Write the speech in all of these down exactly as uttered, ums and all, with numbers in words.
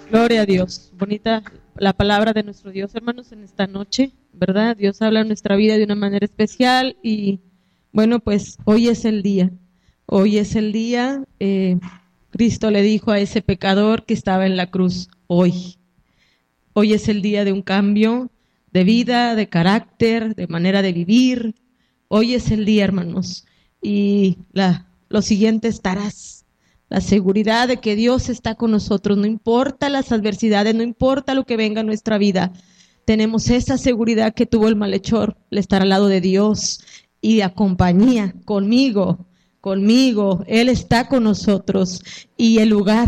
Gloria a Dios. Bonita la palabra de nuestro Dios, hermanos, en esta noche, ¿verdad? Dios habla en nuestra vida de una manera especial y bueno, pues hoy es el día. Hoy es el día. Eh, Cristo le dijo a ese pecador que estaba en la cruz, hoy. Hoy es el día de un cambio de vida, de carácter, de manera de vivir. Hoy es el día, hermanos. Y la, lo siguiente estarás. La seguridad de que Dios está con nosotros, no importa las adversidades, no importa lo que venga en nuestra vida. Tenemos esa seguridad que tuvo el malhechor, el estar al lado de Dios y a compañía, conmigo, conmigo. Él está con nosotros y el lugar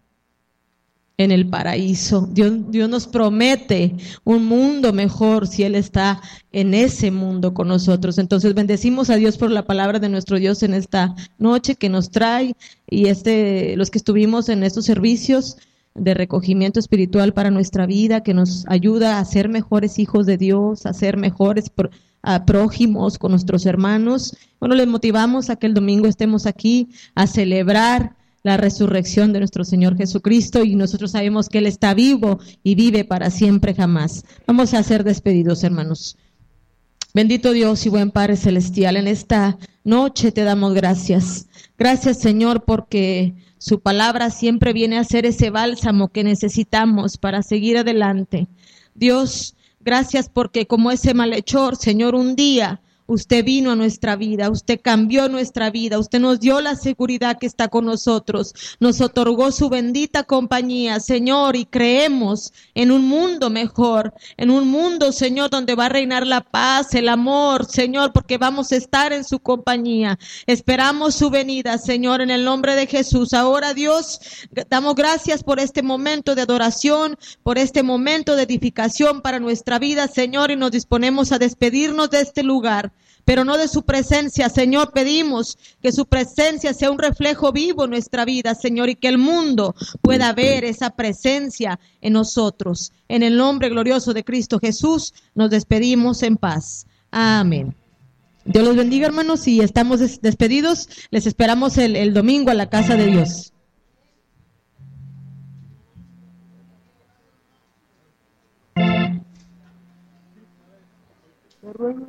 en el paraíso. Dios, Dios nos promete un mundo mejor si Él está en ese mundo con nosotros. Entonces bendecimos a Dios por la palabra de nuestro Dios en esta noche que nos trae y este, los que estuvimos en estos servicios de recogimiento espiritual para nuestra vida, que nos ayuda a ser mejores hijos de Dios, a ser mejores pro, a prójimos con nuestros hermanos. Bueno, les motivamos a que el domingo estemos aquí a celebrar la resurrección de nuestro Señor Jesucristo y nosotros sabemos que Él está vivo y vive para siempre jamás. Vamos a ser despedidos, hermanos. Bendito Dios y buen Padre Celestial, en esta noche te damos gracias. Gracias, Señor, porque su palabra siempre viene a ser ese bálsamo que necesitamos para seguir adelante. Dios, gracias porque como ese malhechor, Señor, un día usted vino a nuestra vida, usted cambió nuestra vida, usted nos dio la seguridad que está con nosotros, nos otorgó su bendita compañía, Señor, y creemos en un mundo mejor, en un mundo, Señor, donde va a reinar la paz, el amor, Señor, porque vamos a estar en su compañía. Esperamos su venida, Señor, en el nombre de Jesús. Ahora, Dios, damos gracias por este momento de adoración, por este momento de edificación para nuestra vida, Señor, y nos disponemos a despedirnos de este lugar, pero no de su presencia. Señor, pedimos que su presencia sea un reflejo vivo en nuestra vida, Señor, y que el mundo pueda ver esa presencia en nosotros. En el nombre glorioso de Cristo Jesús, nos despedimos en paz. Amén. Dios los bendiga, hermanos, y estamos des- despedidos. Les esperamos el, el domingo a la casa de Dios.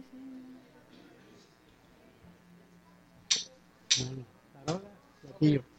Tío.